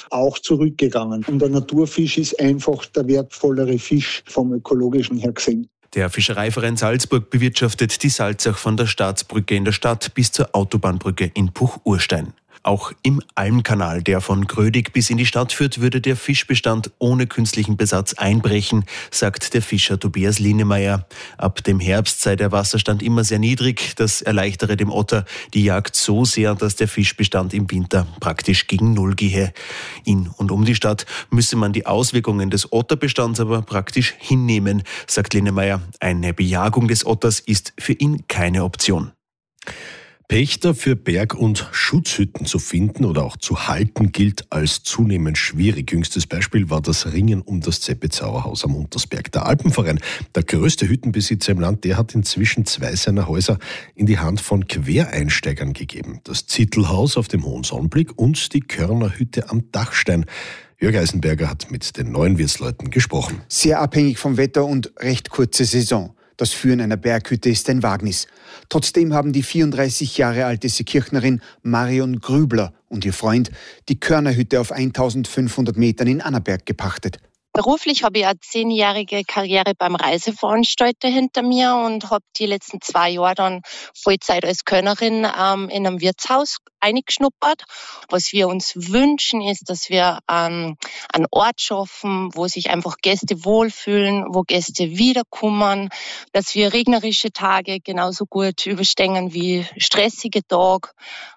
auch zurückgegangen. Und der Naturfisch ist einfach der wertvollere Fisch vom ökologischen her gesehen. Der Fischereiverein Salzburg bewirtschaftet die Salzach von der Staatsbrücke in der Stadt bis zur Autobahnbrücke in Puch-Urstein. Auch im Almkanal, der von Grödig bis in die Stadt führt, würde der Fischbestand ohne künstlichen Besatz einbrechen, sagt der Fischer Tobias Linemeyer. Ab dem Herbst sei der Wasserstand immer sehr niedrig. Das erleichtere dem Otter die Jagd so sehr, dass der Fischbestand im Winter praktisch gegen Null gehe. In und um die Stadt müsse man die Auswirkungen des Otterbestands aber praktisch hinnehmen, sagt Linemeyer. Eine Bejagung des Otters ist für ihn keine Option. Pächter für Berg- und Schutzhütten zu finden oder auch zu halten, gilt als zunehmend schwierig. Jüngstes Beispiel war das Ringen um das Zeppezauerhaus am Untersberg. Der Alpenverein, der größte Hüttenbesitzer im Land, der hat inzwischen 2 seiner Häuser in die Hand von Quereinsteigern gegeben. Das Zittelhaus auf dem Hohen Sonnenblick und die Körnerhütte am Dachstein. Jörg Eisenberger hat mit den neuen Wirtsleuten gesprochen. Sehr abhängig vom Wetter und recht kurze Saison. Das Führen einer Berghütte ist ein Wagnis. Trotzdem haben die 34 Jahre alte Seekirchnerin Marion Grübler und ihr Freund die Körnerhütte auf 1500 Metern in Annaberg gepachtet. Beruflich habe ich eine 10-jährige Karriere beim Reiseveranstalter hinter mir und habe die letzten 2 Jahre dann Vollzeit als Kellnerin in einem Wirtshaus eingeschnuppert. Was wir uns wünschen, ist, dass wir einen Ort schaffen, wo sich einfach Gäste wohlfühlen, wo Gäste wiederkommen, dass wir regnerische Tage genauso gut überstehen wie stressige Tage.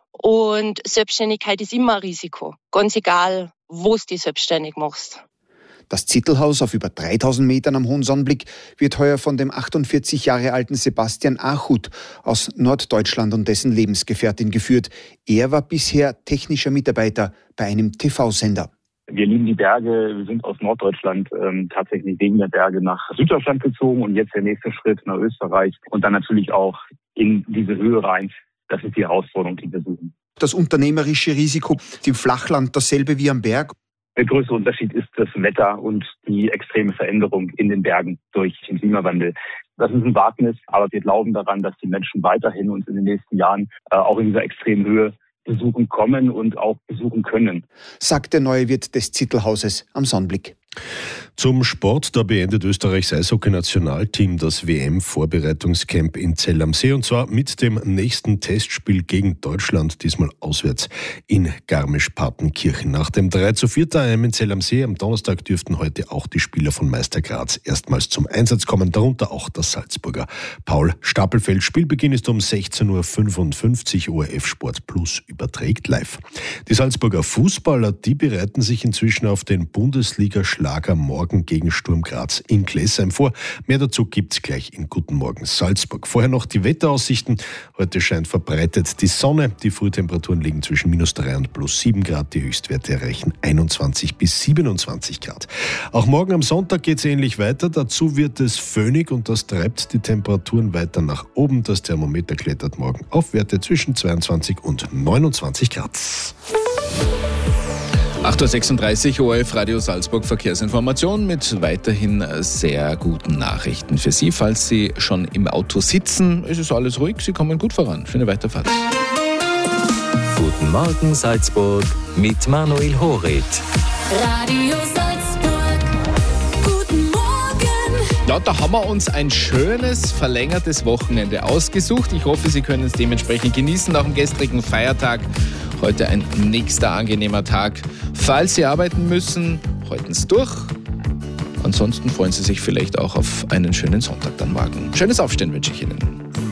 Und Selbstständigkeit ist immer ein Risiko, ganz egal, wo du dich selbstständig machst. Das Zittelhaus auf über 3000 Metern am Hohen Sonnenblick wird heuer von dem 48 Jahre alten Sebastian Achut aus Norddeutschland und dessen Lebensgefährtin geführt. Er war bisher technischer Mitarbeiter bei einem TV-Sender. Wir lieben die Berge, wir sind aus Norddeutschland tatsächlich wegen der Berge nach Süddeutschland gezogen und jetzt der nächste Schritt nach Österreich und dann natürlich auch in diese Höhe rein. Das ist die Herausforderung, die wir suchen. Das unternehmerische Risiko im Flachland dasselbe wie am Berg? Der größte Unterschied ist das Wetter und die extreme Veränderung in den Bergen durch den Klimawandel. Das ist ein Wagnis, aber wir glauben daran, dass die Menschen weiterhin uns in den nächsten Jahren auch in dieser extremen Höhe besuchen kommen und auch besuchen können, sagt der neue Wirt des Zittelhauses am Sonnenblick. Zum Sport, da beendet Österreichs Eishockey-Nationalteam das WM-Vorbereitungscamp in Zell am See und zwar mit dem nächsten Testspiel gegen Deutschland, diesmal auswärts in Garmisch-Partenkirchen. Nach dem 3:4 AM in Zell am See am Donnerstag dürften heute auch die Spieler von Meister Graz erstmals zum Einsatz kommen, darunter auch das Salzburger Paul Stapelfeld. Spielbeginn ist um 16:55 Uhr. ORF Sport Plus überträgt live. Die Salzburger Fußballer, die bereiten sich inzwischen auf den Bundesliga-Schlager morgen gegen Sturm Graz in Glessheim vor. Mehr dazu gibt's gleich in Guten Morgen Salzburg. Vorher noch die Wetteraussichten. Heute scheint verbreitet die Sonne. Die Frühtemperaturen liegen zwischen -3 und +7 Grad. Die Höchstwerte erreichen 21 bis 27 Grad. Auch morgen am Sonntag geht's ähnlich weiter. Dazu wird es föhnig und das treibt die Temperaturen weiter nach oben. Das Thermometer klettert morgen auf Werte zwischen 22 und 29 Grad. 8:36 Uhr, ORF Radio Salzburg Verkehrsinformation mit weiterhin sehr guten Nachrichten für Sie. Falls Sie schon im Auto sitzen, ist es alles ruhig, Sie kommen gut voran. Schöne Weiterfahrt. Guten Morgen Salzburg mit Manuel Horit. Radio Salzburg, guten Morgen. Ja, da haben wir uns ein schönes, verlängertes Wochenende ausgesucht. Ich hoffe, Sie können es dementsprechend genießen nach dem gestrigen Feiertag. Heute ein nächster angenehmer Tag. Falls Sie arbeiten müssen, halten Sie durch. Ansonsten freuen Sie sich vielleicht auch auf einen schönen Sonntag dann morgen. Schönes Aufstehen wünsche ich Ihnen.